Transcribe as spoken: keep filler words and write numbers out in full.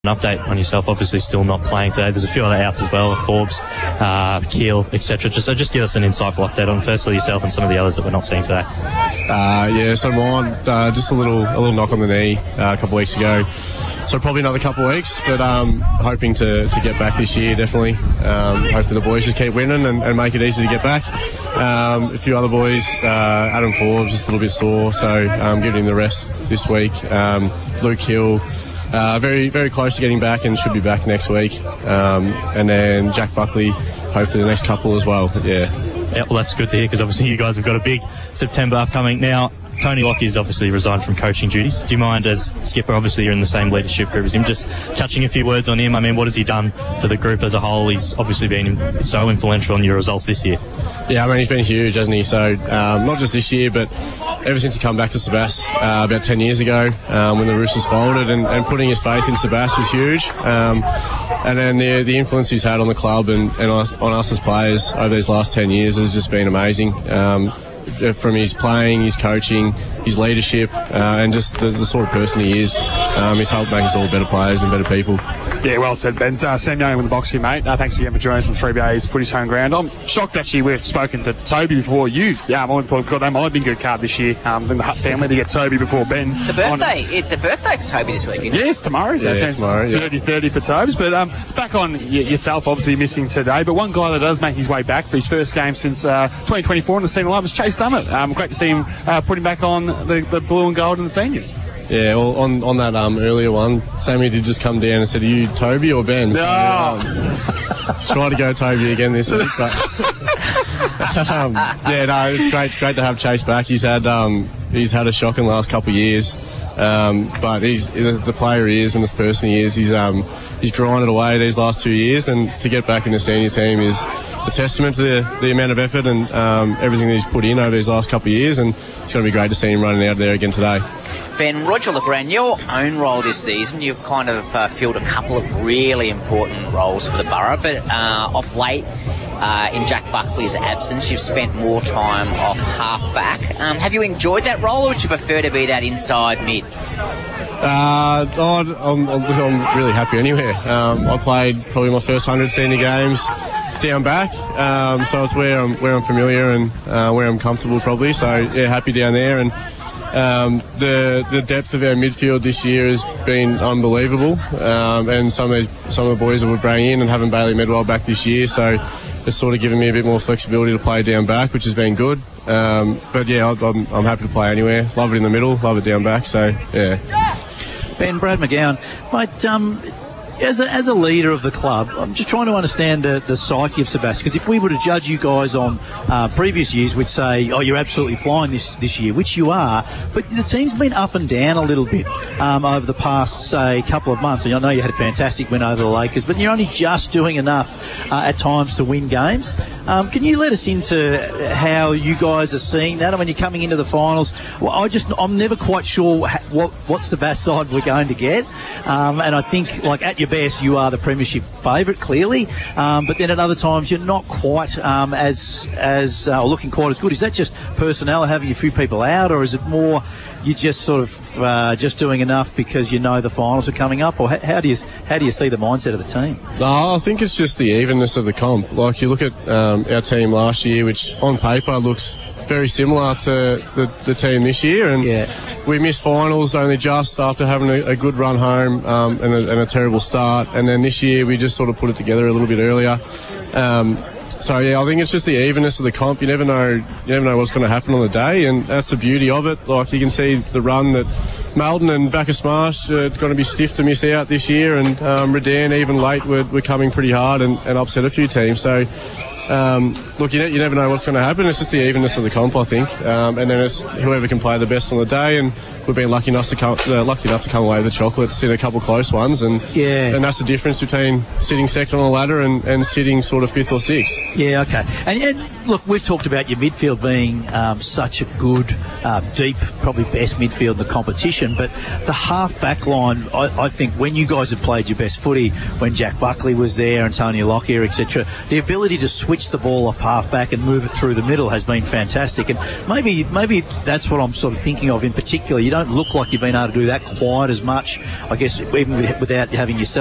An update on yourself, obviously still not playing today. There's a few other outs as well, Forbes, uh, Keel, et cetera. Just, so just give us an insightful update on firstly yourself and some of the others that we're not seeing today. Uh, yeah, so mine, uh, just a little a little knock on the knee uh, a couple of weeks ago. So probably another couple of weeks, but um, hoping to, to get back this year, definitely. Um, hopefully the boys just keep winning and, and make it easy to get back. Um, a few other boys, uh, Adam Forbes, just a little bit sore, so um, giving him the rest this week. Um, Luke Hill, Uh, very, very close to getting back and should be back next week. Um, and then Jack Buckley, hopefully the next couple as well. But yeah. Yeah, well, that's good to hear because obviously you guys have got a big September upcoming. Now, Tony Lockyer's obviously resigned from coaching duties. Do you mind, as skipper, obviously you're in the same leadership group as him, just touching a few words on him? I mean, what has he done for the group as a whole? He's obviously been so influential in your results this year. Yeah, I mean, he's been huge, hasn't he? So um, not just this year, but ever since he come back to Sebas uh, about ten years ago um, when the Roosters folded, and, and putting his faith in Sebas was huge. Um, and then the, the influence he's had on the club and, and us, on us as players over these last ten years has just been amazing. Um, from his playing, his coaching, his leadership, uh, and just the, the sort of person he is. Um, he's helped make us all better players and better people. Yeah, well said, Ben. Uh, Sam Young with the box here, mate. Uh, thanks again for joining us on three B A's Footy's Home Ground. I'm shocked, actually, we've spoken to Toby before you. Yeah, I thought, God, that might have been a good card this year. Um, in the Hutt family to get Toby before Ben. The birthday. On, it's a birthday for Toby this week, isn't it? Yes, tomorrow. Yeah, yeah tomorrow, yeah. thirty thirty for Tobes. But um, back on y- yourself, obviously missing today. But one guy that does make his way back for his first game since uh, twenty twenty-four in the senior line was Chase Dummett. Um, great to see him uh, putting back on the, the blue and gold in the seniors. Yeah, well, on, on that um, earlier one, Sammy did just come down and said, are you Toby or Ben? No. So, um, try to go Toby again this week. But, um, yeah, no, it's great great to have Chase back. He's had um, he's had a shock in the last couple of years. Um, but he's the player he is and this person he is. He's um, he's grinded away these last two years, and to get back in the senior team is a testament to the, the amount of effort and um, everything that he's put in over these last couple of years, and it's going to be great to see him running out there again today. Ben, Roger Legrand, your own role this season, you've kind of uh, filled a couple of really important roles for the Borough, but uh, off late, uh, in Jack Buckley's absence, you've spent more time off half-back. Um, have you enjoyed that role, or would you prefer to be that inside mid? Uh, oh, I'm, I'm really happy anywhere. Um, I played probably my first one hundred senior games down back, um, so it's where I'm where I'm familiar and uh, where I'm comfortable probably. So yeah, happy down there. And um, the the depth of our midfield this year has been unbelievable. Um, and some of these, some of the boys that we bring in, and having Bailey Medwell back this year, so it's sort of given me a bit more flexibility to play down back, which has been good. Um, but yeah, I'm, I'm happy to play anywhere. Love it in the middle, love it down back. So yeah. Ben, Brad McGowan, mate, um, as a, as a leader of the club, I'm just trying to understand the, the psyche of Sebas, because if we were to judge you guys on uh, previous years, we'd say, oh, you're absolutely flying this, this year, which you are, but the team's been up and down a little bit um, over the past, say, couple of months. And I know you had a fantastic win over the Lakers, but you're only just doing enough uh, at times to win games. Um, can you let us into how you guys are seeing that? I mean, you're coming into the finals. Well, I just, I'm never quite sure what, what Sebas side we're going to get. Um, and I think, like, at your best, you are the premiership favourite, clearly, um, but then at other times you're not quite um, as as uh, looking quite as good. Is that just personnel, having a few people out, or is it more you just sort of uh, just doing enough because you know the finals are coming up, or how, how do you how do you see the mindset of the team? No, I think it's just the evenness of the comp. Like, you look at um, our team last year, which on paper looks very similar to the, the team this year, and yeah. we missed finals only just after having a, a good run home um, and, a, and a terrible start, and then this year we just sort of put it together a little bit earlier. Um, so yeah, I think it's just the evenness of the comp. You never know, you never know what's going to happen on the day, and that's the beauty of it. Like, you can see the run that Melton and Bacchus Marsh are going to be stiff to miss out this year, and um, Redan even late were, were coming pretty hard and, and upset a few teams. So. Um, look, you, you never know what's going to happen. It's just the evenness of the comp, I think, um, and then it's whoever can play the best on the day. And we've been lucky enough to come, uh, lucky enough to come away with the chocolates in a couple close ones, and yeah, and that's the difference between sitting second on the ladder and, and sitting sort of fifth or sixth. Yeah, okay. And, and look, we've talked about your midfield being um, such a good, uh, deep, probably best midfield in the competition, but the half-back line, I, I think when you guys have played your best footy, when Jack Buckley was there and Tony Lockyer, et cetera, the ability to switch the ball off half-back and move it through the middle has been fantastic. And maybe maybe that's what I'm sort of thinking of in particular. You you don't look like you've been able to do that quite as much. I guess even with, without having yourself